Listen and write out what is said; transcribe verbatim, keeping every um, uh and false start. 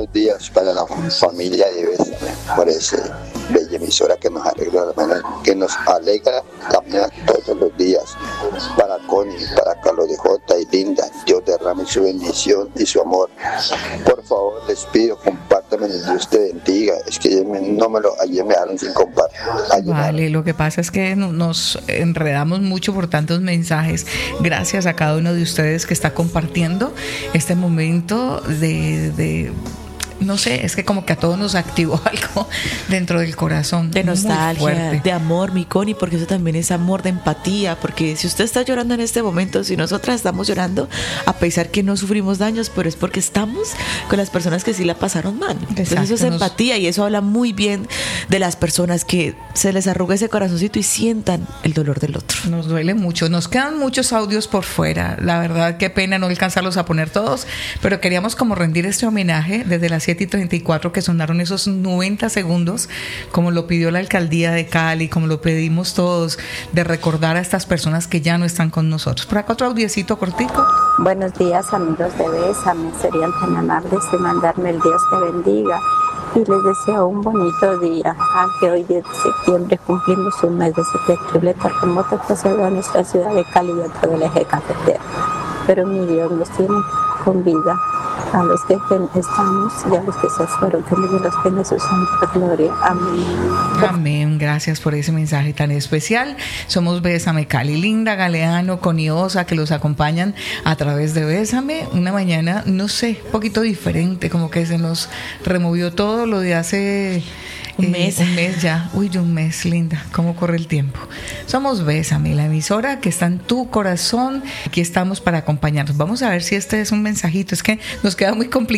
buenos días para la familia de Bésame, por ese bella emisora que nos alegra la mañana, que nos alegra la mañana todos los días. Para Connie, para Carlos de Jota y Linda, Dios derrame su bendición y su amor. Por favor, les pido, compártanme, Dios te bendiga. Es que ayer me, no me lo, ayer me dejaron sin compartir. Vale, lo que pasa es que nos enredamos mucho por tantos mensajes. Gracias a cada uno de ustedes que está compartiendo este momento de, de no sé, es que como que a todos nos activó algo dentro del corazón. De nostalgia, de amor, mi Connie, porque eso también es amor, de empatía, porque si usted está llorando en este momento, si nosotras estamos llorando, a pesar que no sufrimos daños, pero es porque estamos con las personas que sí la pasaron mal. Entonces Exacto, eso es nos... empatía, y eso habla muy bien de las personas que se les arruga ese corazoncito y sientan el dolor del otro. Nos duele mucho, nos quedan muchos audios por fuera, la verdad, qué pena no alcanzarlos a poner todos, pero queríamos como rendir este homenaje desde las siete y treinta y cuatro que sonaron esos noventa segundos, como lo pidió la alcaldía de Cali, como lo pedimos todos, de recordar a estas personas que ya no están con nosotros. Por acá otro audiecito cortico. Buenos días, amigos de Bésame, serían tan amables de mandarme el Dios te bendiga y les deseo un bonito día, aunque hoy diez de septiembre cumplimos un mes de ese terrible terremoto que azotó a nuestra ciudad de Cali y a todo el eje cafetero, pero mi Dios nos tiene con vida. A los que estamos y a los que se fueron, que Dios los tenga su santa gloria. Amén. Amén. Gracias por ese mensaje tan especial. Somos Bésame Cali, Linda Galeano, Coniosa, que los acompañan a través de Bésame. Una mañana, no sé, un poquito diferente, como que se nos removió todo lo de hace... Un mes. Eh, un mes ya. Uy, un mes, Linda. ¿Cómo corre el tiempo? Somos Bésame, la emisora que está en tu corazón. Aquí estamos para acompañarnos. Vamos a ver si este es un mensajito. Es que nos queda muy complicado.